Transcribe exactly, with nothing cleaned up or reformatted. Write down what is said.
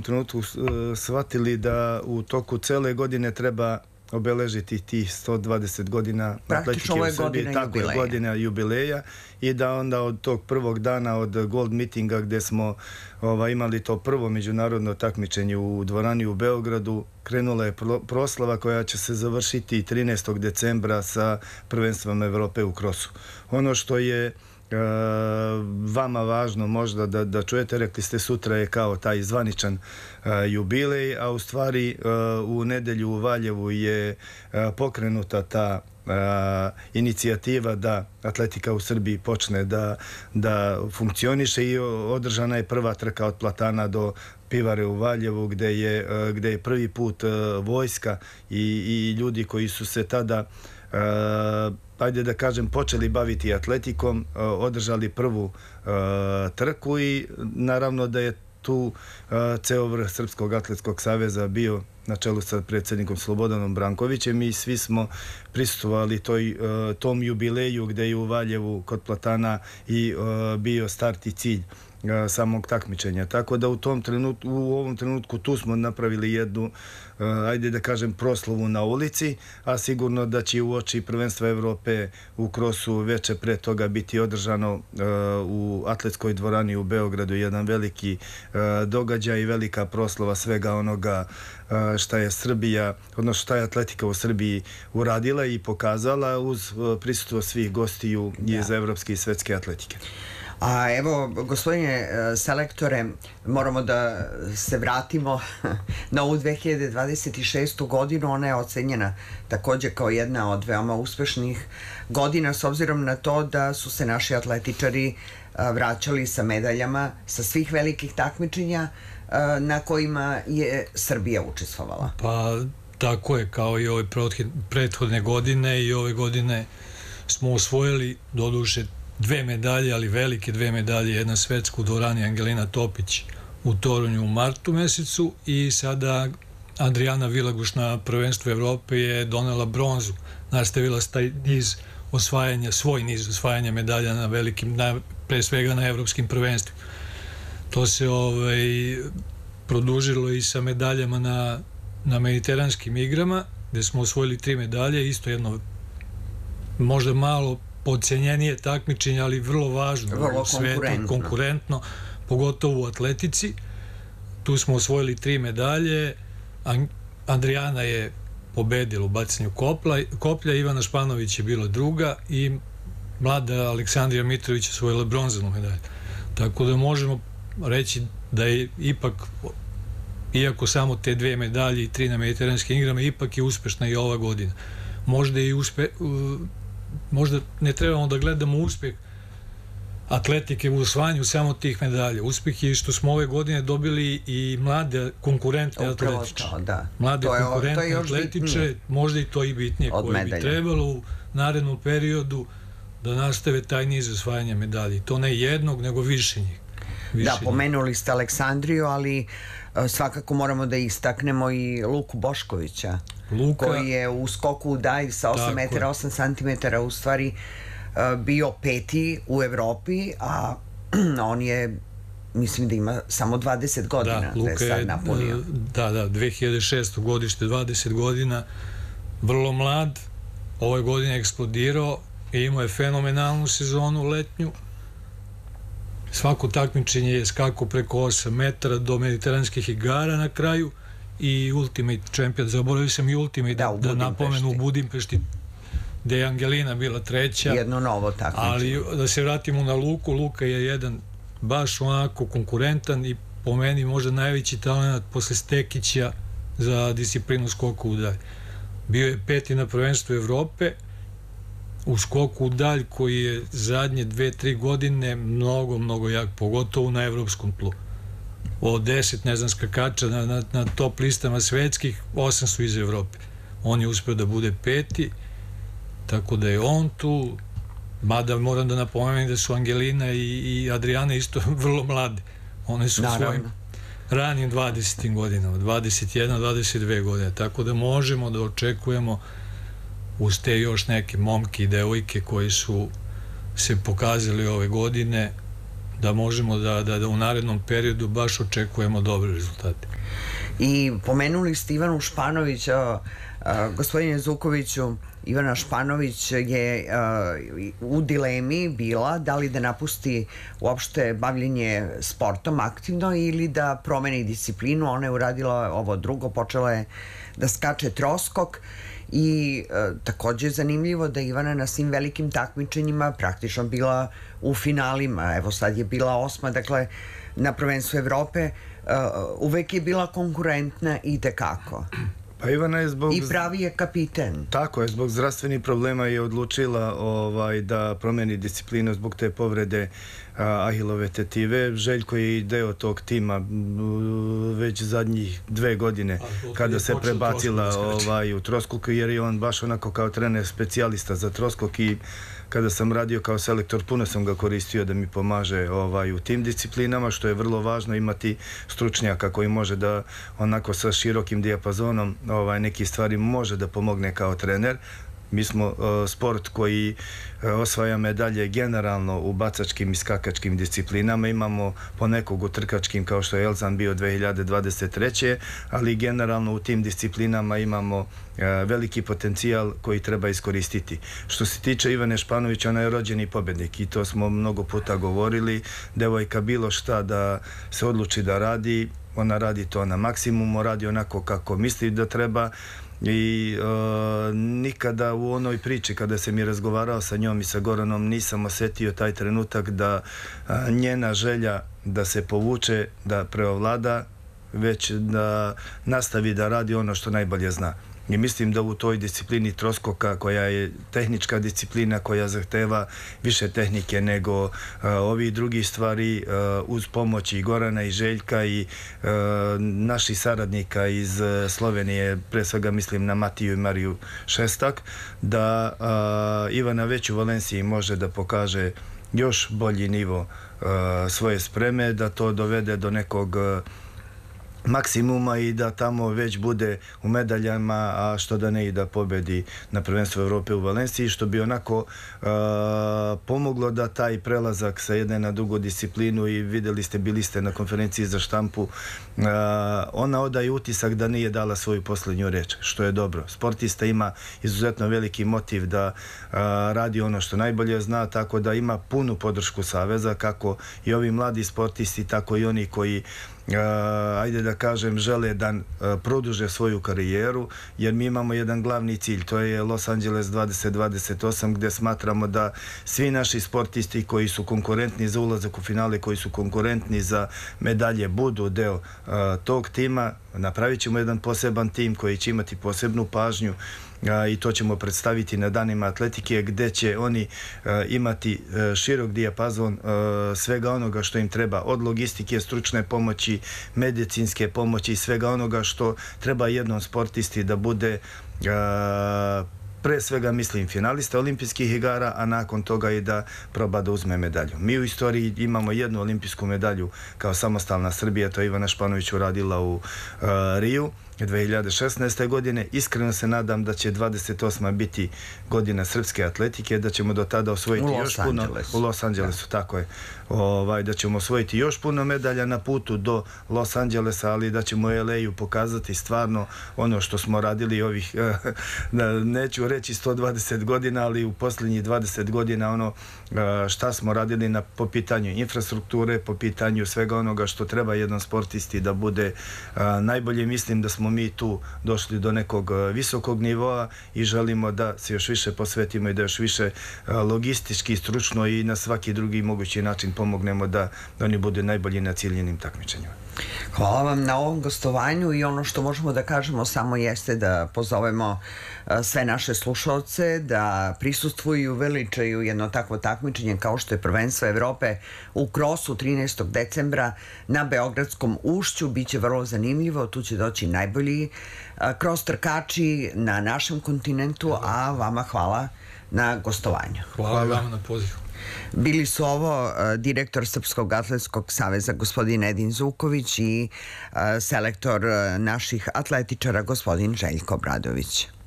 trenutku shvatili da u toku cele godine treba obeležiti tih sto dvadeset godina atletike u Srbiji, tako je, godina jubileja, i da onda od tog prvog dana od Gold Meetinga gde smo ovaj, imali to prvo međunarodno takmičenje u dvorani u Beogradu, krenula je proslava koja će se završiti trinaestog decembra sa prvenstvom Evrope u krosu. Ono što je Uh, vama važno možda da, da čujete, rekli ste sutra je kao taj zvaničan uh, jubilej, a u stvari uh, u nedelju u Valjevu je uh, pokrenuta ta uh, inicijativa da atletika u Srbiji počne da, da funkcioniše i održana je prva trka od platana do pivare u Valjevu gde je, uh, gde je prvi put uh, vojska i, i ljudi koji su se tada uh, ajde da kažem, počeli baviti atletikom, održali prvu trku i naravno da je tu ceo vrh Srpskog atletskog saveza bio na čelu sa predsjednikom Slobodanom Brankovićem i svi smo prisustvovali toj, tom jubileju gde je u Valjevu kod platana i bio start i cilj samog takmičenja. Tako da u tom trenutku, u ovom trenutku tu smo napravili jednu, ajde da kažem, proslavu na ulici, a sigurno da će uoči prvenstva Evrope u krosu veče pre toga biti održano u atletskoj dvorani u Beogradu jedan veliki događaj i velika proslava svega onoga šta je Srbija, odnosno šta je atletika u Srbiji uradila i pokazala uz prisustvo svih gostiju iz evropske i svetske atletike. A evo, gospodine selektore, moramo da se vratimo na ovu dve hiljade dvadeset šestu godinu. Ona je ocenjena također kao jedna od veoma uspešnih godina, s obzirom na to da su se naši atletičari vraćali sa medaljama sa svih velikih takmičenja na kojima je Srbija učestvovala. Pa tako je, kao i ove prethodne godine, i ove godine smo osvojili doduše dve medalje, ali velike dve medalje, jedna svetsku u dvorani Angelina Topić u Torunju u martu mesecu i sada Adriana Vilaguš na prvenstvu Evrope je donela bronzu, nastavila taj niz osvajanja, svoj niz osvajanja medalja na velikim, na, pre svega na evropskim prvenstvima. To se ovaj, produžilo i sa medaljama na, na mediteranskim igrama, gde smo osvojili tri medalje, isto jedno možda malo podcenjenije takmičenje, ali vrlo važno, vrlo u svetu, konkurentno. konkurentno, pogotovo u atletici. Tu smo osvojili tri medalje, Adriana je pobedila u bacanju kopla, koplja, Ivana Španović je bila druga i mlada Aleksandrija Mitrović je osvojila bronzanu medalju. Tako da možemo reći da je ipak, iako samo te dve medalje i tri na mediteranskim igrama, ipak je uspešna i ova godina. Možda i uspe, možda ne trebamo da gledamo uspeh atletike u osvajanju samo tih medalja. Uspeh je što smo ove godine dobili i mlade konkurentne atletiče. Da. Mlade to je, konkurentne to atletiče, možda i to i bitnije, koje bi trebalo u narednom periodu da nastave taj niz osvajanja medalji. To ne jednog, nego više njih. Više da, pomenuli ste Aleksandriju, ali svakako moramo da istaknemo i Luku Boškovića, Luka, koji je u skoku u dalj sa osam metara osam centimetara u stvari bio peti u Evropi, a on je, mislim da ima samo dvadeset godina da, Luka da je sad napunio. Da, da, dve hiljade šeste. godište, dvadeset godina, vrlo mlad, ove godine je eksplodirao i imao je fenomenalnu sezonu letnju. Svako takmičenje je skakao preko osam metara do mediteranskih igara na kraju i Ultimate Champion, zaboravio sam i Ultimate da, da napomenu u Budimpešti, gde je Angelina bila treća. Jedno novo takmičenje. Ali da se vratimo na Luku, Luka je jedan baš onako konkurentan i po meni možda najveći talent posle Stekića za disciplinu skoku u dalj. Bio je peti na prvenstvu Evrope u skoku u dalj, koji je zadnje dve, tri godine mnogo, mnogo jak, pogotovo na evropskom tlu. Od deset, ne znam, skakača na, na, na top listama svetskih, osam su iz Evrope. On je uspeo da bude peti, tako da je on tu, mada moram da napomenem da su Angelina i, i Adriana isto vrlo mlade. One su u svojim ranim dvadesetim godinama, dvadeset jedan, dvadeset dve godine, tako da možemo da očekujemo uz te još neke momke i devojke koji su se pokazali ove godine, da možemo da, da, da u narednom periodu baš očekujemo dobre rezultate. I pomenuli ste Ivanu Španović, a, a, gospodine Zukoviću, Ivana Španović je a, u dilemi bila da li da napusti uopšte bavljenje sportom aktivno ili da promeni disciplinu. Ona je uradila ovo drugo, počela je da skače troskok i a, takođe zanimljivo da Ivana na svim velikim takmičenjima praktično bila u finalima. Evo sad je bila osma, dakle na prvenstvu Evrope. Uh, uvek je bila konkurentna i tekako. Pa Ivana je zbog... I pravi je kapiten. Tako je, zbog zdravstvenih problema je odlučila ovaj, da promeni disciplinu zbog te povrede a, ahilove tetive. Željko je i deo tog tima već zadnjih dve godine kada se prebacila ovaj, u troskok, jer je on baš onako kao trener specijalista za troskok i kada sam radio kao selektor, puno sam ga koristio da mi pomaže ovaj, u tim disciplinama, što je vrlo važno imati stručnjaka koji može da onako sa širokim dijapazonom ovaj, neki stvari može da pomogne kao trener. Mi smo uh, sport koji uh, osvaja medalje generalno u bacačkim i skakačkim disciplinama. Imamo ponekog u trkačkim kao što je Elzan bio dve hiljade dvadeset treće. ali generalno u tim disciplinama imamo uh, veliki potencijal koji treba iskoristiti. Što se tiče Ivane Španović, ona je rođeni pobednik i to smo mnogo puta govorili. Devojka bilo šta da se odluči da radi, ona radi to na maksimumu, radi onako kako misli da treba. I uh, nikada u onoj priči kada sam je razgovarao sa njom i sa Goranom nisam osetio taj trenutak da uh, njena želja da se povuče, da preovlada, već da nastavi da radi ono što najbolje zna. I mislim da u toj disciplini troskoka, koja je tehnička disciplina, koja zahteva više tehnike nego uh, ovi drugi stvari, uh, uz pomoć i Gorana i Željka i uh, naših saradnika iz uh, Slovenije, pre svega mislim na Matiju i Mariju Šestak, da uh, Ivana već u Valenciji može da pokaže još bolji nivo uh, svoje spreme, da to dovede do nekog uh, maksimuma i da tamo već bude u medaljama, a što da ne i da pobedi na prvenstvu Evrope u Valenciji, što bi onako uh, pomoglo da taj prelazak sa jedne na drugu disciplinu, i videli ste, bili ste na konferenciji za štampu, uh, ona odaje utisak da nije dala svoju posljednju reč, što je dobro. Sportista ima izuzetno veliki motiv da uh, radi ono što najbolje zna, tako da ima punu podršku Saveza, kako i ovi mladi sportisti, tako i oni koji Uh, ajde da kažem, žele da uh, produže svoju karijeru, jer mi imamo jedan glavni cilj, to je Los Angeles dvadeset dvadeset osam, gde smatramo da svi naši sportisti koji su konkurentni za ulazak u finale, koji su konkurentni za medalje, budu deo uh, tog tima. Napravit ćemo jedan poseban tim koji će imati posebnu pažnju i to ćemo predstaviti na danima atletike, gde će oni imati širok dijapazon svega onoga što im treba, od logistike, stručne pomoći, medicinske pomoći i svega onoga što treba jednom sportisti da bude, pre svega mislim finalista olimpijskih igara, a nakon toga i da proba da uzme medalju. Mi u istoriji imamo jednu olimpijsku medalju kao samostalna Srbija, to je Ivana Španović uradila u uh, Riju dve hiljade šesnaeste. godine. Iskreno se nadam da će dvadeset osma biti godina srpske atletike, da ćemo do tada osvojiti još puno u Los Angelesu, da. Tako je. Ovaj, da ćemo osvojiti još puno medalja na putu do Los Angelesa, ali da ćemo u L A-u pokazati stvarno ono što smo radili ovih, neću reći sto dvadeset godina, ali u posljednjih dvadeset godina ono šta smo radili na, po pitanju infrastrukture, po pitanju svega onoga što treba jedan sportisti da bude najbolje. Mislim da smo mi tu došli do nekog visokog nivoa i želimo da se još više posvetimo i da još više logistički, stručno i na svaki drugi mogući način pomognemo da oni budu najbolji na ciljenim takmičenjima. Hvala vam na ovom gostovanju i ono što možemo da kažemo samo jeste da pozovemo sve naše slušalce da prisustvuju i uveličaju jedno takvo takmičenje kao što je prvenstvo Evrope u krosu trinaestog decembra na Beogradskom ušću. Biće vrlo zanimljivo, tu će doći najbolji kros trkači na našem kontinentu, a vama hvala na gostovanju. Hvala vam na pozivu. Bili su ovo uh, direktor Srpskog atletskog saveza gospodin Edin Zuković i uh, selektor uh, naših atletičara gospodin Željko Obradović.